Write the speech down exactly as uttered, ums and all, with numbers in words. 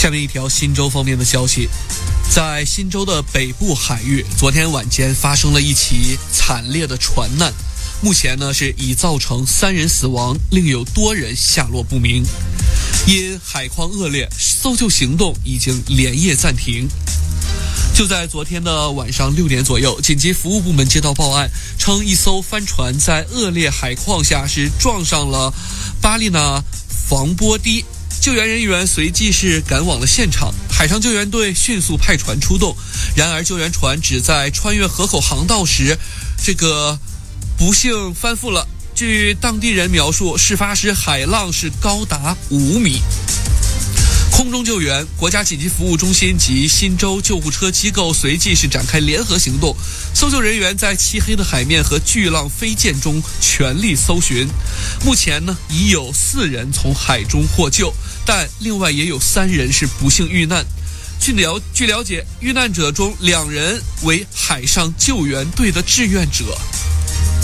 下面一条新州方面的消息，在新州的北部海域，昨天晚间发生了一起惨烈的船难，目前呢是已造成三人死亡，另有多人下落不明。因海况恶劣，搜救行动已经连夜暂停。就在昨天的晚上六点左右，紧急服务部门接到报案，称一艘帆船在恶劣海况下是撞上了巴利纳防波堤，救援人员随即是赶往了现场，海上救援队迅速派船出动。然而救援船只在穿越河口航道时，这个不幸翻覆了。据当地人描述，事发时海浪是高达五米。空中救援，国家紧急服务中心及新州救护车机构随即是展开联合行动，搜救人员在漆黑的海面和巨浪飞溅中全力搜寻。目前呢，已有四人从海中获救，但另外也有三人是不幸遇难。据了据了解，遇难者中两人为海上救援队的志愿者。